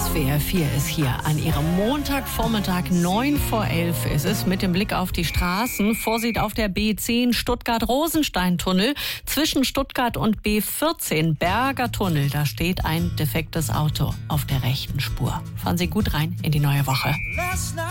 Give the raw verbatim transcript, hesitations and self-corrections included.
S W R vier ist hier an ihrem Montagvormittag, neun vor elf ist es, mit dem Blick auf die Straßen. Vorsicht auf der B zehn Stuttgart-Rosenstein-Tunnel zwischen Stuttgart und B vierzehn Berger Tunnel. Da steht ein defektes Auto auf der rechten Spur. Fahren Sie gut rein in die neue Woche.